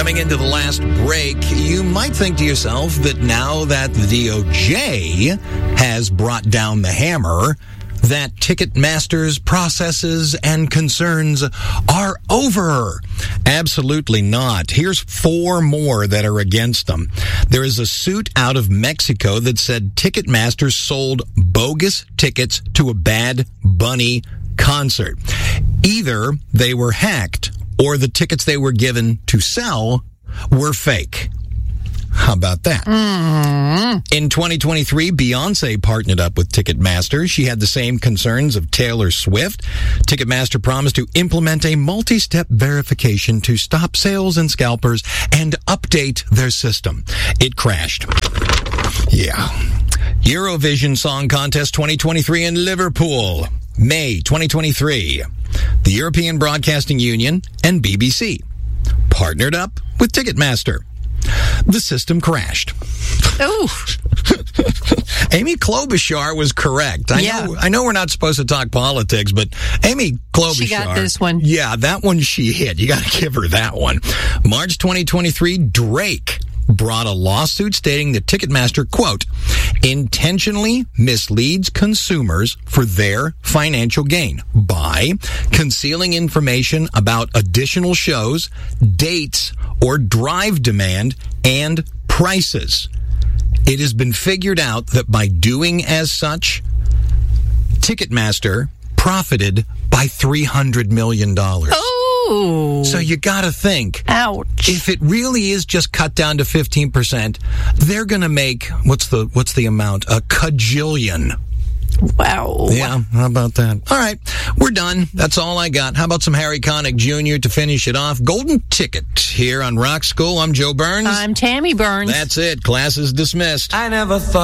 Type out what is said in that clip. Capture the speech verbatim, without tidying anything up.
Coming into the last break, you might think to yourself that now that the D O J has brought down the hammer, that Ticketmaster's processes and concerns are over. Absolutely not. Here's four more that are against them. There is a suit out of Mexico that said Ticketmaster sold bogus tickets to a Bad Bunny concert. Either they were hacked or the tickets they were given to sell were fake. How about that? Mm-hmm. In twenty twenty-three, Beyonce partnered up with Ticketmaster. She had the same concerns of Taylor Swift. Ticketmaster promised to implement a multi-step verification to stop sales and scalpers and update their system. It crashed. Yeah. Eurovision Song Contest twenty twenty-three in Liverpool, May twenty twenty-three. The European Broadcasting Union and B B C partnered up with Ticketmaster. The system crashed. Oh. Amy Klobuchar was correct. I yeah. know I know we're not supposed to talk politics, but Amy Klobuchar. She got this one. Yeah, that one she hit. You got to give her that one. March twenty twenty-three, Drake brought a lawsuit stating that Ticketmaster, quote, intentionally misleads consumers for their financial gain by concealing information about additional shows, dates, or drive demand and prices. It has been figured out that by doing as such, Ticketmaster profited by three hundred million dollars. Oh! So you gotta think. Ouch. If it really is just cut down to fifteen percent, they're gonna make, what's the, what's the amount? A cajillion. Wow. Yeah, how about that? All right, we're done. That's all I got. How about some Harry Connick Junior to finish it off? Golden Ticket here on Rock School. I'm Joe Burns. I'm Tammy Burns. That's it. Class is dismissed. I never thought